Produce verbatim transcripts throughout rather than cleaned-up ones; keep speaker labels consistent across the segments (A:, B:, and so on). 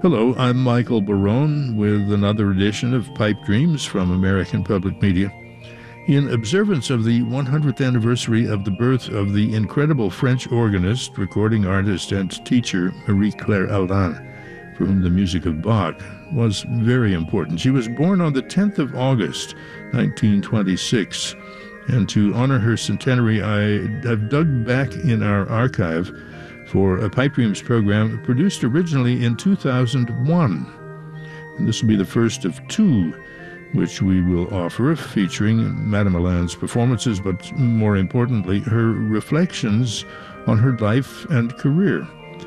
A: Hello, I'm Michael Barone with another edition of Pipe Dreams from American Public Media. In observance of the one hundredth anniversary of the birth of the incredible French organist, recording artist, and teacher Marie-Claire Alain, for whom the music of Bach was very important. She was born on the tenth of August, nineteen twenty-six, and to honor her centenary, I have dug back in our archive for a Pipe Dreams program produced originally in two thousand one. And this will be the first of two which we will offer, featuring Madame Alain's performances, but more importantly, her reflections on her life and career.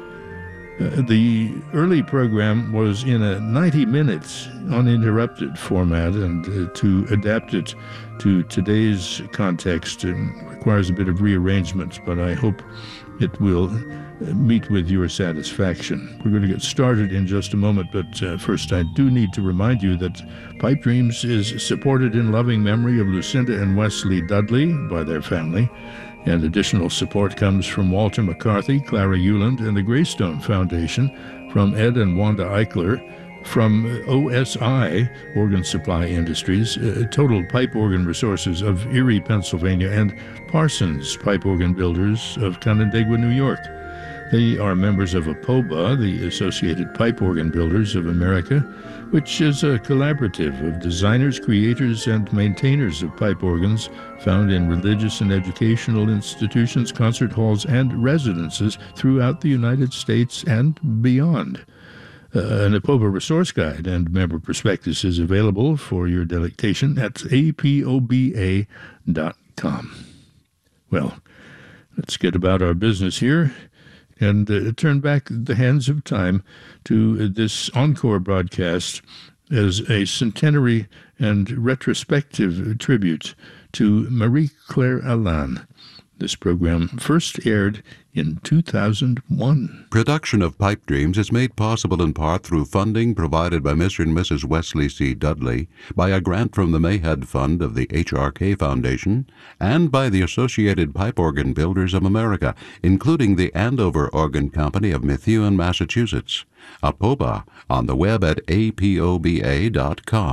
A: Uh, the early program was in a ninety minute uninterrupted format, and uh, to adapt it to today's context uh, requires a bit of rearrangement, but I hope it will meet with your satisfaction. We're going to get started in just a moment, but uh, first I do need to remind you that Pipe Dreams is supported in loving memory of Lucinda and Wesley Dudley by their family, and additional support comes from Walter McCarthy, Clara Euland, and the Greystone Foundation, from Ed and Wanda Eichler, from O S I, Organ Supply Industries, uh, Total Pipe Organ Resources of Erie, Pennsylvania, and Parsons Pipe Organ Builders of Canandaigua, New York. They are members of APOBA, the Associated Pipe Organ Builders of America, which is a collaborative of designers, creators, and maintainers of pipe organs found in religious and educational institutions, concert halls, and residences throughout the United States and beyond. Uh, an APOBA resource guide and member prospectus is available for your delectation at A P O B A dot com. Well, let's get about our business here and uh, turn back the hands of time to uh, this encore broadcast as a centenary and retrospective tribute to Marie-Claire Alain. This program first aired in two thousand one.
B: Production of Pipe Dreams is made possible in part through funding provided by Mister and Missus Wesley C. Dudley, by a grant from the Mayhead Fund of the H R K Foundation, and by the Associated Pipe Organ Builders of America, including the Andover Organ Company of Methuen, Massachusetts. APOBA, on the web at A P O B A dot com.